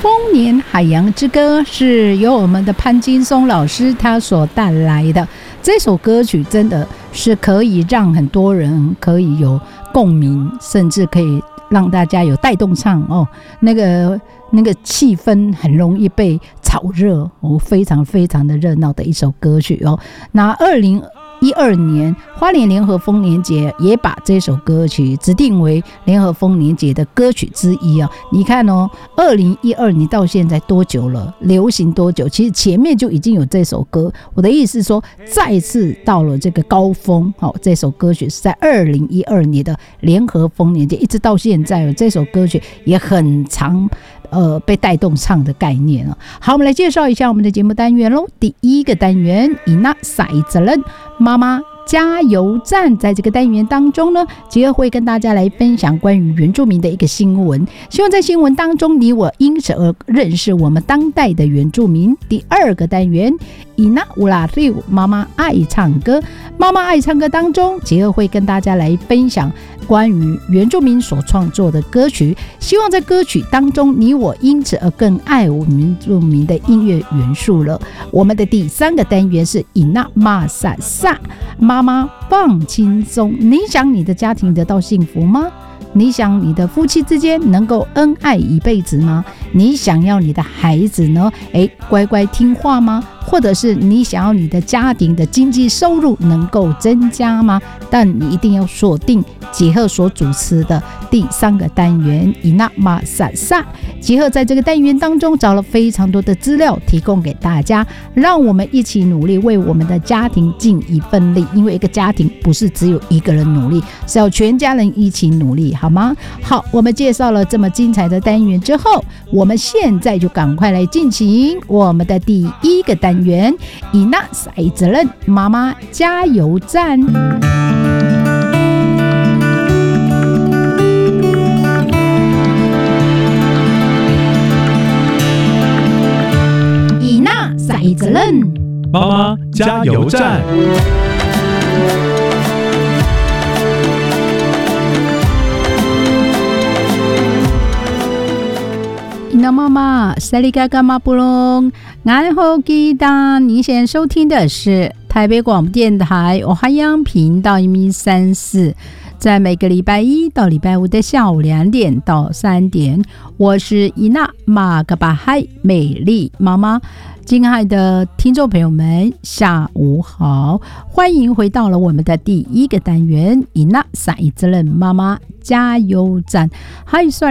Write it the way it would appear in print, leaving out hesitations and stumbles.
丰年海洋之歌是由我们的潘金松老师他所带来的。这首歌曲真的是可以让很多人可以有共鸣，甚至可以让大家有带动唱哦，那个气氛很容易被炒热哦，非常非常的热闹的一首歌曲哦。那2012年花莲联合丰年节也把这首歌曲指定为联合丰年节的歌曲之一啊。你看哦，2012年到现在多久了？流行多久？其实前面就已经有这首歌。我的意思是说，再次到了这个高峰。好，这首歌曲是在2012年的联合丰年节，一直到现在，这首歌曲也很长。被带动唱的概念啊。好，我们来介绍一下我们的节目单元喽。第一个单元，以那撒一责任妈妈加油站。在这个单元当中呢，杰儿会跟大家来分享关于原住民的一个新闻，希望在新闻当中你我因此而认识我们当代的原住民。第二个单元，以那乌拉六妈妈爱唱歌。妈妈爱唱歌当中，杰儿会跟大家来分享关于原住民所创作的歌曲，希望在歌曲当中你我因此而更爱我们原住民的音乐元素了。我们的第三个单元是以那玛萨萨妈妈放轻松。你想你的家庭得到幸福吗？你想你的夫妻之间能够恩爱一辈子吗？你想要你的孩子呢乖乖听话吗？或者是你想要你的家庭的经济收入能够增加吗？但你一定要锁定杰赫所主持的第三个单元以那玛萨萨。杰赫在这个单元当中找了非常多的资料提供给大家，让我们一起努力为我们的家庭尽一份力，因为一个家庭不是只有一个人努力，是要全家人一起努力，好吗？好，我们介绍了这么精彩的单元之后，我们现在就赶快来进行我们的第一个单元以那撒一责任妈妈加油站。以那撒一责任妈妈加油站。 那妈妈萨利嘎嘎马布隆安好吉达，您现在收听的是台北广播电台欧哈央频道134，在每个礼拜一到礼拜五的下午2点到3点，我是伊娜马格巴嗨美丽妈妈。亲爱的听众朋友们，下午好，欢迎回到了我们的第一个单元以那撒一责任妈妈加油站。嗨，